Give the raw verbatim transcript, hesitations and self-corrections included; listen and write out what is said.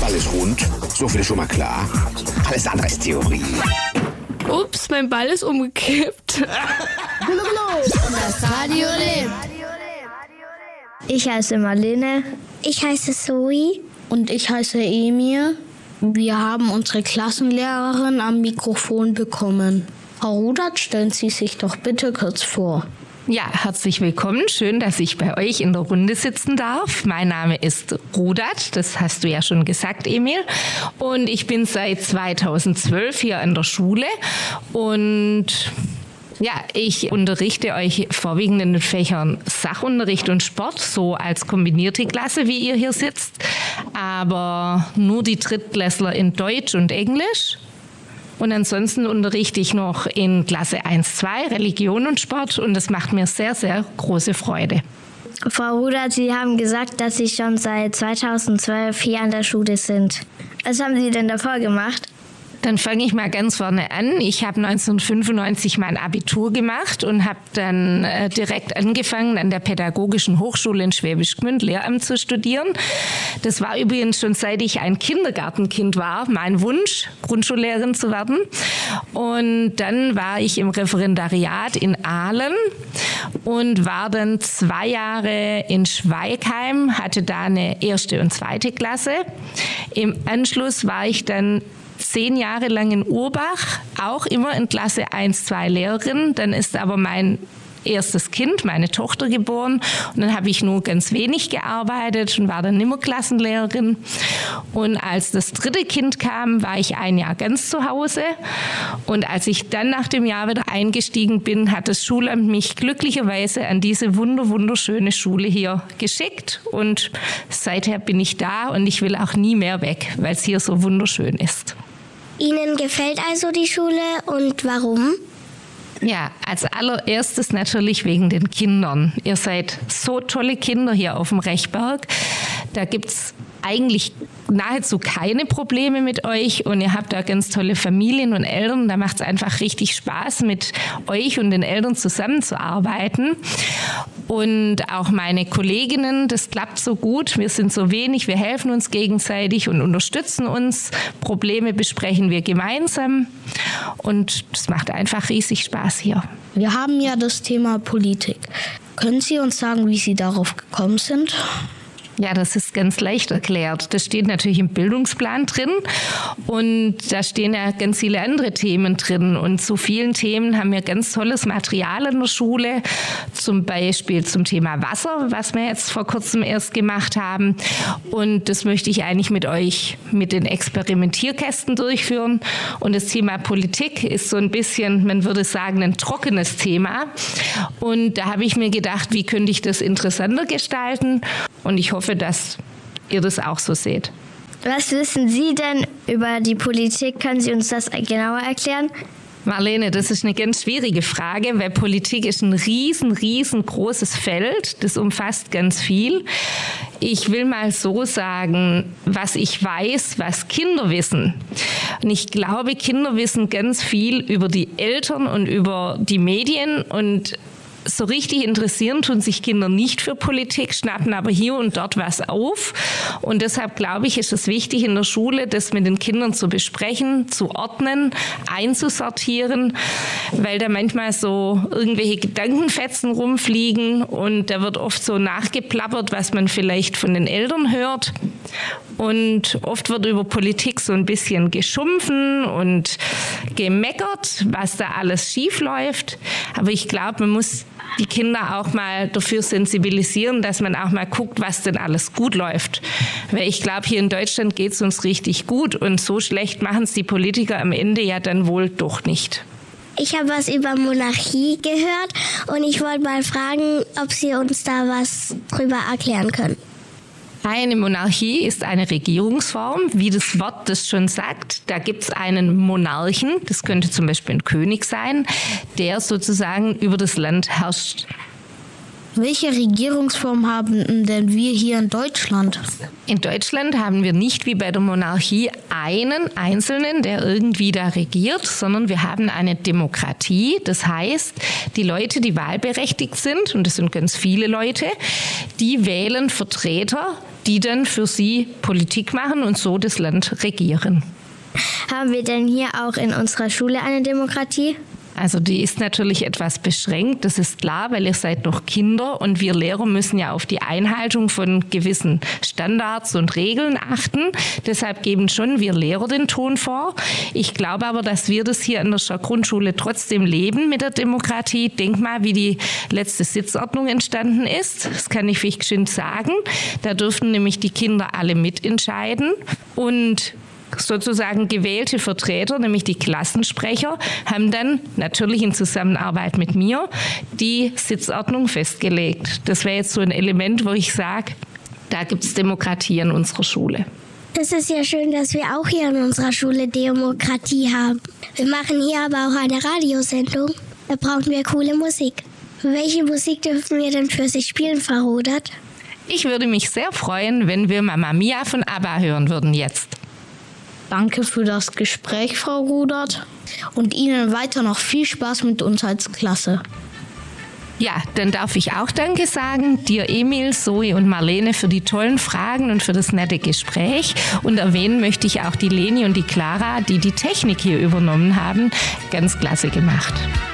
Ball ist rund, so viel ist schon mal klar. Alles andere ist Theorie. Ups, mein Ball ist umgekippt. Das Radio lebt. Ich heiße Marlene. Ich heiße Zoe. Und ich heiße Emil. Wir haben unsere Klassenlehrerin am Mikrofon bekommen. Frau Rudert, stellen Sie sich doch bitte kurz vor. Ja, herzlich willkommen. Schön, dass ich bei euch in der Runde sitzen darf. Mein Name ist Rudert, das hast du ja schon gesagt, Emil. Und ich bin seit zweitausendzwölf hier an der Schule. Und ja, ich unterrichte euch vorwiegend in den Fächern Sachunterricht und Sport, so als kombinierte Klasse, wie ihr hier sitzt. Aber nur die Drittklässler in Deutsch und Englisch. Und ansonsten unterrichte ich noch in Klasse eins zwei Religion und Sport und das macht mir sehr, sehr große Freude. Frau Rudert, Sie haben gesagt, dass Sie schon seit zweitausendzwölf hier an der Schule sind. Was haben Sie denn davor gemacht? Dann fange ich mal ganz vorne an. Ich habe neunzehnhundertfünfundneunzig mein Abitur gemacht und habe dann äh, direkt angefangen, an der Pädagogischen Hochschule in Schwäbisch Gmünd Lehramt zu studieren. Das war übrigens schon seit ich ein Kindergartenkind war, mein Wunsch, Grundschullehrerin zu werden. Und dann war ich im Referendariat in Aalen und war dann zwei Jahre in Schweigheim, hatte da eine erste und zweite Klasse. Im Anschluss war ich dann zehn Jahre lang in Urbach, auch immer in Klasse eins zwei Lehrerin. Dann ist aber mein erstes Kind, meine Tochter, geboren. Und dann habe ich nur ganz wenig gearbeitet und war dann nimmer Klassenlehrerin. Und als das dritte Kind kam, war ich ein Jahr ganz zu Hause. Und als ich dann nach dem Jahr wieder eingestiegen bin, hat das Schulamt mich glücklicherweise an diese wunder wunderschöne Schule hier geschickt. Und seither bin ich da und ich will auch nie mehr weg, weil es hier so wunderschön ist. Ihnen gefällt also die Schule und warum? Ja, als allererstes natürlich wegen den Kindern. Ihr seid so tolle Kinder hier auf dem Rechberg. Da gibt's eigentlich nahezu keine Probleme mit euch und ihr habt da ganz tolle Familien und Eltern. Da macht es einfach richtig Spaß, mit euch und den Eltern zusammenzuarbeiten. Und auch meine Kolleginnen, das klappt so gut. Wir sind so wenig, wir helfen uns gegenseitig und unterstützen uns. Probleme besprechen wir gemeinsam und das macht einfach riesig Spaß hier. Wir haben ja das Thema Politik. Können Sie uns sagen, wie Sie darauf gekommen sind? Ja, das ist ganz leicht erklärt. Das steht natürlich im Bildungsplan drin und da stehen ja ganz viele andere Themen drin. Und zu vielen Themen haben wir ganz tolles Material in der Schule, zum Beispiel zum Thema Wasser, was wir jetzt vor kurzem erst gemacht haben. Und das möchte ich eigentlich mit euch mit den Experimentierkästen durchführen. Und das Thema Politik ist so ein bisschen, man würde sagen, ein trockenes Thema. Und da habe ich mir gedacht, wie könnte ich das interessanter gestalten? Und ich hoffe, dass ihr das auch so seht. Was wissen Sie denn über die Politik? Können Sie uns das genauer erklären? Marlene, das ist eine ganz schwierige Frage, weil Politik ist ein riesen, riesengroßes Feld. Das umfasst ganz viel. Ich will mal so sagen, was ich weiß, was Kinder wissen. Und ich glaube, Kinder wissen ganz viel über die Eltern und über die Medien und so richtig interessieren tun sich Kinder nicht für Politik, schnappen aber hier und dort was auf. Und deshalb glaube ich, ist es wichtig in der Schule, das mit den Kindern zu besprechen, zu ordnen, einzusortieren, weil da manchmal so irgendwelche Gedankenfetzen rumfliegen und da wird oft so nachgeplappert, was man vielleicht von den Eltern hört. Und oft wird über Politik so ein bisschen geschumpfen und gemeckert, was da alles schief läuft. Aber ich glaube, man muss die Kinder auch mal dafür sensibilisieren, dass man auch mal guckt, was denn alles gut läuft. Weil ich glaube, hier in Deutschland geht es uns richtig gut und so schlecht machen es die Politiker am Ende ja dann wohl doch nicht. Ich habe was über Monarchie gehört und ich wollte mal fragen, ob Sie uns da was drüber erklären können. Eine Monarchie ist eine Regierungsform, wie das Wort das schon sagt. Da gibt es einen Monarchen, das könnte zum Beispiel ein König sein, der sozusagen über das Land herrscht. Welche Regierungsform haben denn wir hier in Deutschland? In Deutschland haben wir nicht wie bei der Monarchie einen Einzelnen, der irgendwie da regiert, sondern wir haben eine Demokratie. Das heißt, die Leute, die wahlberechtigt sind, und das sind ganz viele Leute, die wählen Vertreter die dann für sie Politik machen und so das Land regieren. Haben wir denn hier auch in unserer Schule eine Demokratie? Also die ist natürlich etwas beschränkt, das ist klar, weil ihr seid noch Kinder und wir Lehrer müssen ja auf die Einhaltung von gewissen Standards und Regeln achten. Deshalb geben schon wir Lehrer den Ton vor. Ich glaube aber, dass wir das hier an der Grundschule trotzdem leben mit der Demokratie. Denk mal, wie die letzte Sitzordnung entstanden ist. Das kann ich vielleicht geschwind sagen. Da dürften nämlich die Kinder alle mitentscheiden und sozusagen gewählte Vertreter, nämlich die Klassensprecher, haben dann natürlich in Zusammenarbeit mit mir die Sitzordnung festgelegt. Das wäre jetzt so ein Element, wo ich sage, da gibt es Demokratie an unserer Schule. Es ist ja schön, dass wir auch hier in unserer Schule Demokratie haben. Wir machen hier aber auch eine Radiosendung. Da brauchen wir coole Musik. Welche Musik dürfen wir denn für sich spielen, Frau Rudert? Ich würde mich sehr freuen, wenn wir Mamma Mia von ABBA hören würden jetzt. Danke für das Gespräch, Frau Rudert. Und Ihnen weiter noch viel Spaß mit uns als Klasse. Ja, dann darf ich auch Danke sagen, dir Emil, Zoe und Marlene für die tollen Fragen und für das nette Gespräch. Und erwähnen möchte ich auch die Leni und die Clara, die die Technik hier übernommen haben. Ganz klasse gemacht.